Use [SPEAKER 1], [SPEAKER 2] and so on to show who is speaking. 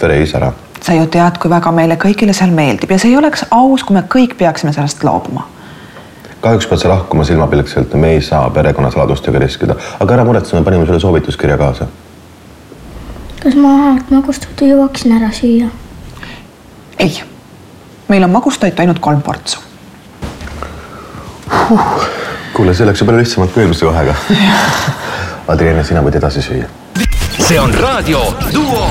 [SPEAKER 1] reis ära.
[SPEAKER 2] Sa ju tead, kui väga meile kõigile seal meeldib ja see ei oleks aus, kui me kõik peaksime sellest loobuma.
[SPEAKER 1] Kahjuks pead sa lahkuma silmapilkselt, me ei saa perekonnasaladustega riskida. Aga ära muretse, me panime sulle soovituskirja kaasa.
[SPEAKER 3] Kas ma magustoitu jõuaksin ära süüa?
[SPEAKER 2] Ei. Meil on magustoit ainult 3 portsu.
[SPEAKER 1] Kuule, see läks ju palju lihtsamalt kui eelmise vahega. Adrienne, sina võid edasi süüa.
[SPEAKER 4] See on Raadio Duo